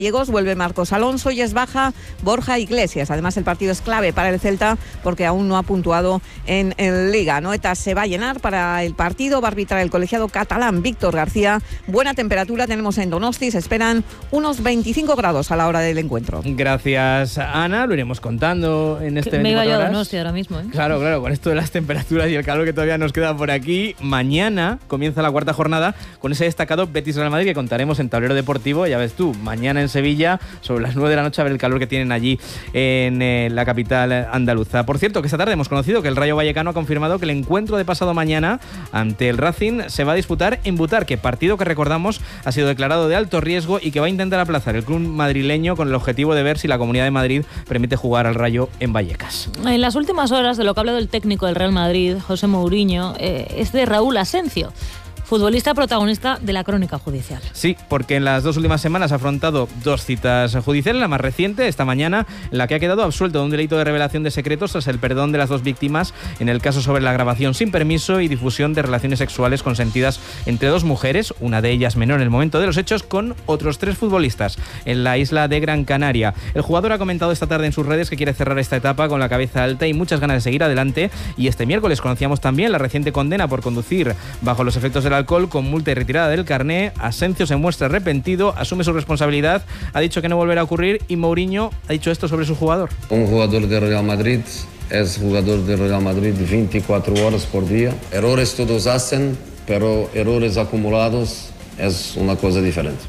gallegos, vuelve Marcos Alonso y es baja Borja Iglesias. Además, el partido es clave para el Celta porque aún no ha puntuado en Liga. Anoeta se va a llenar para el partido, va a arbitrar el colegiado catalán Víctor García. Buena temperatura tenemos en Donosti, se esperan unos 25 grados a la hora del encuentro. Gracias, Ana, lo iremos contando en este 24 horas. Me iba yo a Donosti ahora mismo, ¿eh? Claro, con esto de las temperaturas y el calor que todavía nos queda por aquí. Mañana comienza la cuarta jornada con ese destacado Betis-Real Madrid que contaremos en Tablero Deportivo. Ya ves tú, mañana en Sevilla, sobre las 9 de la noche, a ver el calor que tienen allí en la capital andaluza. Por cierto, que esta tarde hemos conocido que el Rayo Vallecano ha confirmado que el encuentro de pasado mañana ante el Racing se va a disputar en Butarque, partido que recordamos ha sido declarado de alto riesgo y que va a intentar aplazar el club madrileño con el objetivo de ver si la Comunidad de Madrid permite jugar al Rayo en Vallecas. En las últimas horas, de lo que ha hablado el técnico del Real Madrid, José Mourinho, es de Raúl Asencio, futbolista protagonista de la crónica judicial. Sí, porque en las 2 últimas semanas ha afrontado 2 citas judiciales, la más reciente, esta mañana, en la que ha quedado absuelto de un delito de revelación de secretos tras el perdón de las 2 víctimas en el caso sobre la grabación sin permiso y difusión de relaciones sexuales consentidas entre 2 mujeres, una de ellas menor en el momento de los hechos, con otros 3 futbolistas en la isla de Gran Canaria. El jugador ha comentado esta tarde en sus redes que quiere cerrar esta etapa con la cabeza alta y muchas ganas de seguir adelante, y este miércoles conocíamos también la reciente condena por conducir bajo los efectos del alcohol con multa y retirada del carné. Asencio se muestra arrepentido, asume su responsabilidad, ha dicho que no volverá a ocurrir, y Mourinho ha dicho esto sobre su jugador. Un jugador de Real Madrid es jugador de Real Madrid 24 horas por día. Errores todos hacen, pero errores acumulados es una cosa diferente.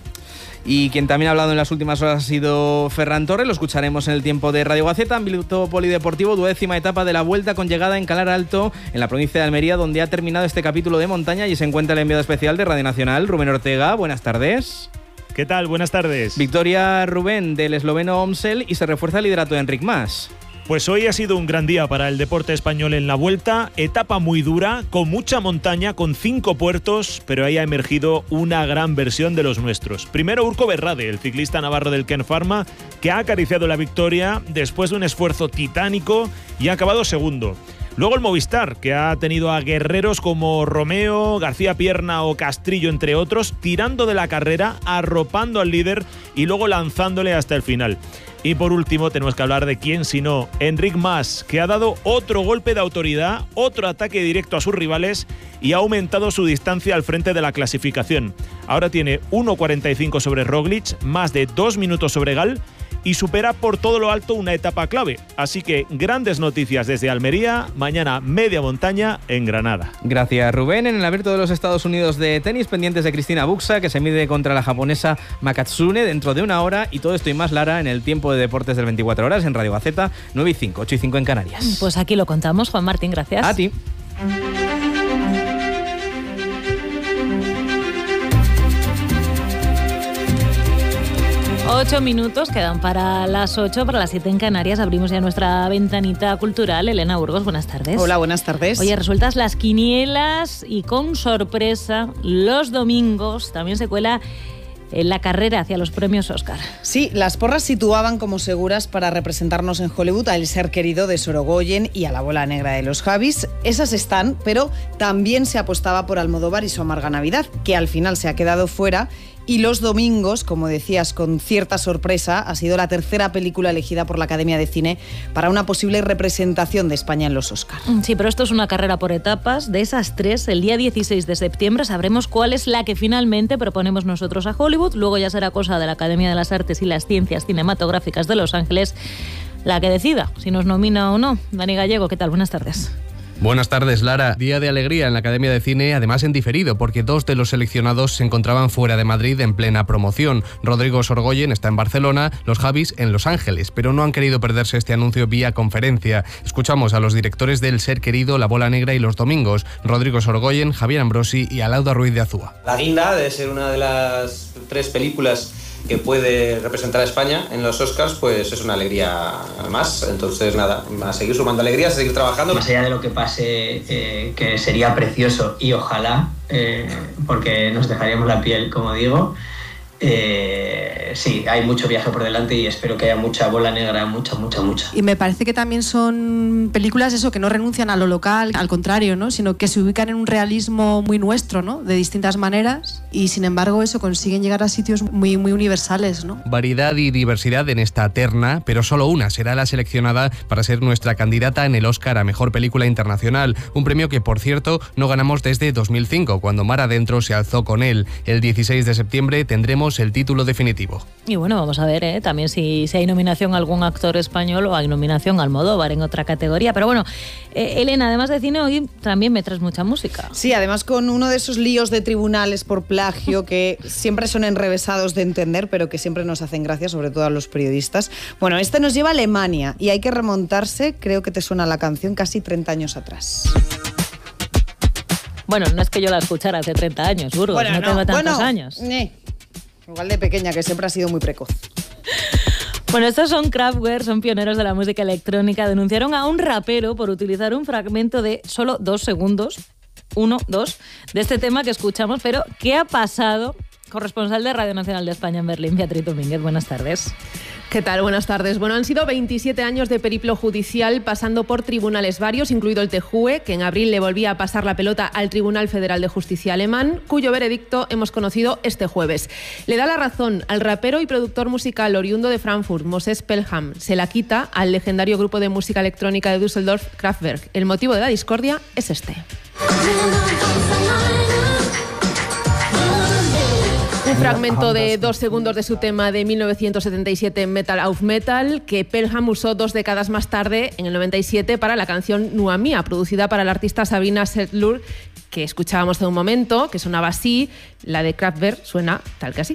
Y quien también ha hablado en las últimas horas ha sido Ferran Torres, lo escucharemos en el tiempo de Radio Gaceta. Ámbito polideportivo, 12ª etapa de la Vuelta con llegada en Calar Alto, en la provincia de Almería, donde ha terminado este capítulo de montaña y se encuentra el enviado especial de Radio Nacional, Rubén Ortega. Buenas tardes. ¿Qué tal? Buenas tardes. Victoria, Rubén, del esloveno Omsel, y se refuerza el liderato de Enric Mas. Pues hoy ha sido un gran día para el deporte español en la Vuelta, etapa muy dura, con mucha montaña, con 5 puertos, pero ahí ha emergido una gran versión de los nuestros. Primero Urco Berrade, el ciclista navarro del Ken Pharma, que ha acariciado la victoria después de un esfuerzo titánico y ha acabado segundo. Luego el Movistar, que ha tenido a guerreros como Romeo, García Pierna o Castrillo, entre otros, tirando de la carrera, arropando al líder y luego lanzándole hasta el final. Y por último tenemos que hablar de quién sino Enric Mas, que ha dado otro golpe de autoridad, otro ataque directo a sus rivales y ha aumentado su distancia al frente de la clasificación. Ahora tiene 1.45 sobre Roglic, más de 2 minutos sobre Gal y supera por todo lo alto una etapa clave. Así que grandes noticias desde Almería, mañana media montaña en Granada. Gracias, Rubén. En el Abierto de los Estados Unidos de tenis, pendientes de Cristina Buxa, que se mide contra la japonesa Makatsune dentro de 1 hora, y todo esto y más, Lara, en el tiempo de deportes del 24 horas en Radio Gaceta, 9:05, 8:05 en Canarias. Pues aquí lo contamos, Juan Martín, gracias. A ti. 8 minutos quedan para las 8, para las 7 en Canarias. Abrimos ya nuestra ventanita cultural. Elena Burgos, buenas tardes. Hola, buenas tardes. Oye, resueltas las quinielas y con sorpresa, los domingos también se cuela en la carrera hacia los premios Oscar. Sí, las porras situaban como seguras para representarnos en Hollywood a El ser querido de Sorogoyen y a La bola negra de los Javis. Esas están, pero también se apostaba por Almodóvar y su amarga Navidad, que al final se ha quedado fuera. Y los domingos, como decías, con cierta sorpresa, ha sido la tercera película elegida por la Academia de Cine para una posible representación de España en los Oscar. Sí, pero esto es una carrera por etapas. De esas 3, el día 16 de septiembre sabremos cuál es la que finalmente proponemos nosotros a Hollywood. Luego ya será cosa de la Academia de las Artes y las Ciencias Cinematográficas de Los Ángeles la que decida si nos nomina o no. Dani Gallego, ¿qué tal? Buenas tardes. Buenas tardes, Lara. Día de alegría en la Academia de Cine, además en diferido, porque 2 de los seleccionados se encontraban fuera de Madrid en plena promoción. Rodrigo Sorogoyen está en Barcelona, los Javis en Los Ángeles, pero no han querido perderse este anuncio vía conferencia. Escuchamos a los directores de El ser querido, La bola negra y Los domingos, Rodrigo Sorogoyen, Javier Ambrosi y Alauda Ruiz de Azúa. La guinda de ser una de las 3 películas que puede representar a España en los Oscars, pues es una alegría más. Entonces nada, a seguir sumando alegrías, a seguir trabajando. Más allá de lo que pase, que sería precioso y ojalá, porque nos dejaríamos la piel, como digo, sí, hay mucho viaje por delante y espero que haya mucha bola negra, mucha. Y me parece que también son películas que no renuncian a lo local, al contrario, ¿no? Sino que se ubican en un realismo muy nuestro, ¿no? De distintas maneras, y sin embargo consiguen llegar a sitios muy, muy universales, ¿no? Variedad y diversidad en esta terna, pero solo una será la seleccionada para ser nuestra candidata en el Oscar a Mejor Película Internacional, un premio que, por cierto, no ganamos desde 2005, cuando Mar Adentro se alzó con él. El 16 de septiembre tendremos el título definitivo. Y bueno, vamos a ver también si hay nominación a algún actor español o hay nominación a Almodóvar en otra categoría. Pero bueno, Elena, además de cine, hoy también me traes mucha música. Sí, además con uno de esos líos de tribunales por plagio que siempre son enrevesados de entender, pero que siempre nos hacen gracia, sobre todo a los periodistas. Bueno, este nos lleva a Alemania y hay que remontarse, creo que te suena la canción, casi 30 años atrás. Bueno, no es que yo la escuchara hace 30 años, Burgos, no tengo tantos años. Igual de pequeña, que siempre ha sido muy precoz. Bueno, estos son Kraftwerk, son pioneros de la música electrónica. Denunciaron a un rapero por utilizar un fragmento de solo 2 segundos, 1, 2, de este tema que escuchamos. Pero, ¿qué ha pasado? Corresponsal de Radio Nacional de España en Berlín, Beatriz Domínguez, buenas tardes. ¿Qué tal? Buenas tardes. Bueno, han sido 27 años de periplo judicial pasando por tribunales varios, incluido el TJUE, que en abril le volvía a pasar la pelota al Tribunal Federal de Justicia alemán, cuyo veredicto hemos conocido este jueves. Le da la razón al rapero y productor musical oriundo de Frankfurt, Moses Pelham. Se la quita al legendario grupo de música electrónica de Düsseldorf, Kraftwerk. El motivo de la discordia es este. Un fragmento de 2 segundos de su tema de 1977, Metal auf Metal, que Pelham usó 2 décadas más tarde, en el 97, para la canción Nua Mia, producida para la artista Sabina Setlur, que escuchábamos hace un momento, que sonaba así. La de Kraftwerk suena tal que así.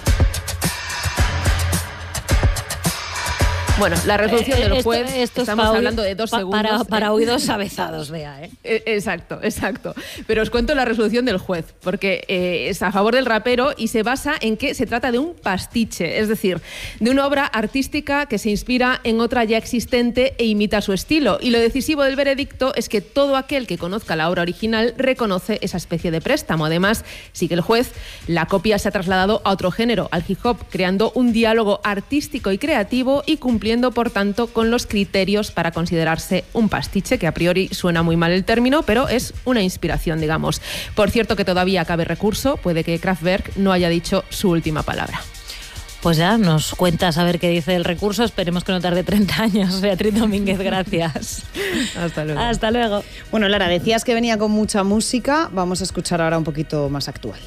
Bueno, la resolución del juez, estamos hablando de 2 segundos. Para oídos avezados, vea. Exacto. Pero os cuento la resolución del juez, porque es a favor del rapero y se basa en que se trata de un pastiche, es decir, de una obra artística que se inspira en otra ya existente e imita su estilo. Y lo decisivo del veredicto es que todo aquel que conozca la obra original reconoce esa especie de préstamo. Además, sigue el juez, la copia se ha trasladado a otro género, al hip hop, creando un diálogo artístico y creativo y cumpliendo, por tanto, con los criterios para considerarse un pastiche, que a priori suena muy mal el término, pero es una inspiración, digamos. Por cierto, que todavía cabe recurso, puede que Kraftwerk no haya dicho su última palabra. Pues ya nos cuentas a ver qué dice el recurso. Esperemos que no tarde 30 años. Beatriz Domínguez, gracias. Hasta luego. Hasta luego. Bueno, Lara, decías que venía con mucha música. Vamos a escuchar ahora un poquito más actual.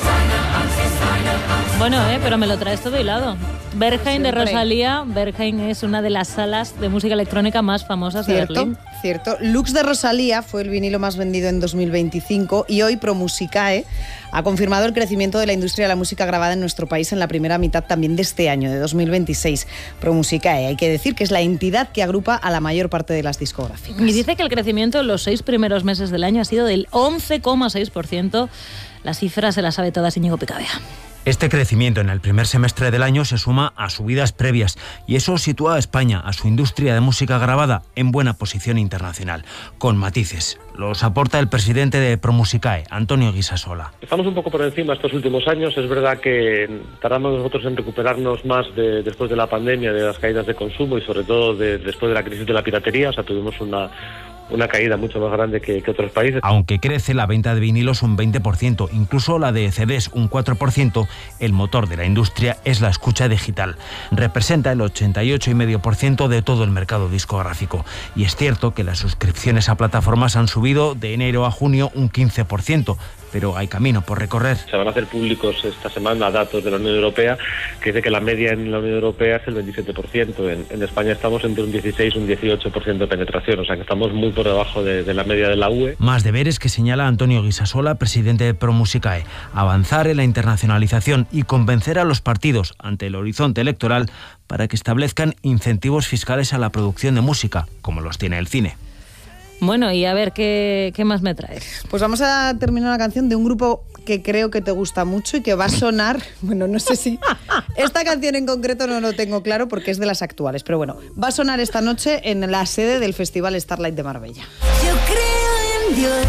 Bueno, pero me lo traes todo hilado. Berghain de Rosalía. Berghain es una de las salas de música electrónica más famosas de Berlín. Cierto. Lux de Rosalía fue el vinilo más vendido en 2025 y hoy ProMusicae ha confirmado el crecimiento de la industria de la música grabada en nuestro país en la primera mitad también de este año, de 2026. ProMusicae, hay que decir que es la entidad que agrupa a la mayor parte de las discográficas. Y dice que el crecimiento en los 6 primeros meses del año ha sido del 11,6%. Las cifras se las sabe todas Íñigo Picabea. Este crecimiento en el primer semestre del año se suma a subidas previas y eso sitúa a España, a su industria de música grabada, en buena posición internacional, con matices. Los aporta el presidente de ProMusicae, Antonio Guisasola. Estamos un poco por encima estos últimos años. Es verdad que tardamos nosotros en recuperarnos más después de la pandemia, de las caídas de consumo y sobre todo después de la crisis de la piratería. O sea, tuvimos una caída mucho más grande que otros países. Aunque crece la venta de vinilos un 20%, incluso la de CDs un 4%, el motor de la industria es la escucha digital. Representa el 88,5% de todo el mercado discográfico. Y es cierto que las suscripciones a plataformas han subido de enero a junio un 15%, pero hay camino por recorrer. Se van a hacer públicos esta semana datos de la Unión Europea, que dice que la media en la Unión Europea es el 27%. En España estamos entre un 16 y un 18% de penetración, o sea que estamos muy por debajo de la media de la UE. Más deberes que señala Antonio Guisasola, presidente de ProMusicae: avanzar en la internacionalización y convencer a los partidos ante el horizonte electoral para que establezcan incentivos fiscales a la producción de música, como los tiene el cine. Bueno, y a ver, ¿qué más me traes? Pues vamos a terminar una canción de un grupo que creo que te gusta mucho y que va a sonar, bueno, no sé si... Esta canción en concreto no lo tengo claro porque es de las actuales, pero bueno, va a sonar esta noche en la sede del Festival Starlight de Marbella. Yo creo en Dios.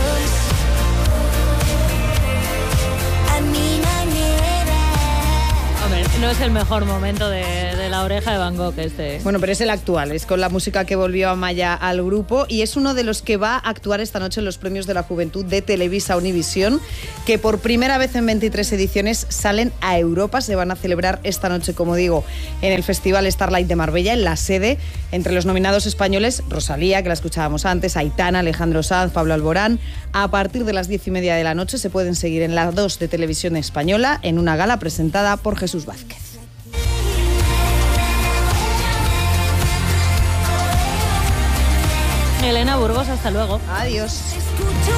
no es el mejor momento de La Oreja de Van Gogh este. Bueno, pero es el actual, es con la música que volvió Amaya al grupo y es uno de los que va a actuar esta noche en los Premios de la Juventud de Televisa Univisión, que por primera vez en 23 ediciones salen a Europa. Se van a celebrar esta noche, como digo, en el Festival Starlight de Marbella, en la sede. Entre los nominados españoles, Rosalía, que la escuchábamos antes, Aitana, Alejandro Sanz, Pablo Alborán. A partir de las 10:30 de la noche se pueden seguir en la 2 de Televisión Española en una gala presentada por Jesús Vázquez. Elena Burgos, hasta luego. Adiós.